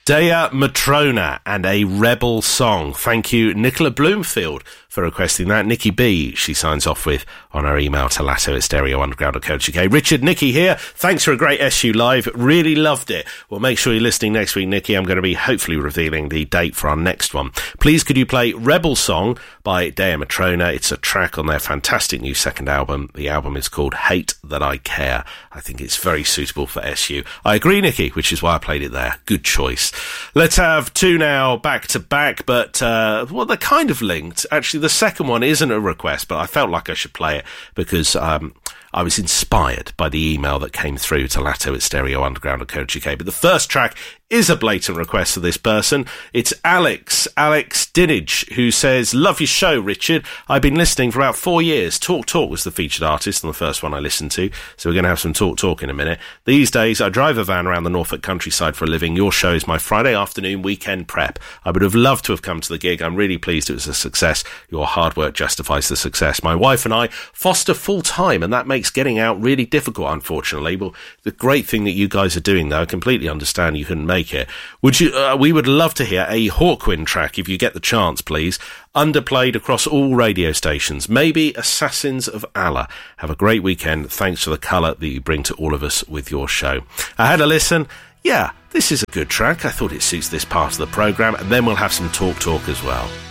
Dea Matrona and A Rebel Song. Thank you, Nicola Bloomfield, for requesting that. Nikki B, she signs off with on her email to lasso@stereounderground.co.uk. Richard, Nikki here. Thanks for a great SU Live. Really loved it. Well, make sure you're listening next week, Nikki. I'm going to be hopefully revealing the date for our next one. Please, could you play Rebel Song by Dea Matrona? It's a track on their fantastic new second album. The album is called Hate That I Care. I think it's very suitable for SU. I agree, Nikki, which is why I played it there. Good choice. Let's have two now back to back, but well, they're kind of linked. Actually, the second one isn't a request, but I felt like I should play it because I was inspired by the email that came through to lato@stereounderground.co.uk. But the first track is a blatant request for this person. It's Alex Dinage, who says, love your show, Richard. I've been listening for about 4 years. Talk was the featured artist on the first one I listened to, so we're going to have some Talk in a minute. These days, I drive a van around the Norfolk countryside for a living. Your show is my Friday afternoon weekend prep. I would have loved to have come to the gig. I'm really pleased it was a success. Your hard work justifies the success. My wife and I foster full-time, and that makes getting out really difficult, unfortunately. Well, the great thing that you guys are doing, though, I completely understand you couldn't make it. We would love to hear a Hawkwind track if you get the chance, please. Underplayed across all radio stations. Maybe Assassins of Allah. Have a great weekend. Thanks for the colour that you bring to all of us with your show. I had a listen. Yeah, this is a good track. I thought it suits this part of the programme, and then we'll have some talk as well.